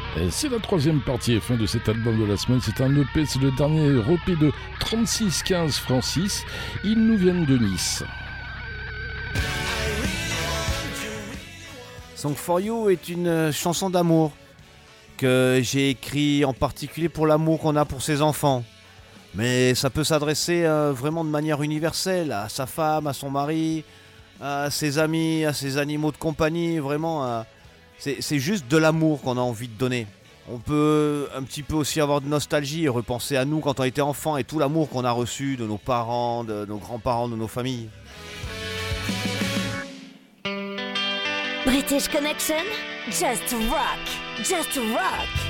Et c'est la troisième partie et fin de cet album de la semaine. C'est un EP, c'est le dernier EP de 3615 Francis. Ils nous viennent de Nice. Song for You est une chanson d'amour que j'ai écrite en particulier pour l'amour qu'on a pour ses enfants. Mais ça peut s'adresser vraiment de manière universelle à sa femme, à son mari, à ses amis, à ses animaux de compagnie. Vraiment, c'est juste de l'amour qu'on a envie de donner. On peut un petit peu aussi avoir de nostalgie et repenser à nous quand on était enfant et tout l'amour qu'on a reçu de nos parents, de nos grands-parents, de nos familles. British Connection, just rock, just rock.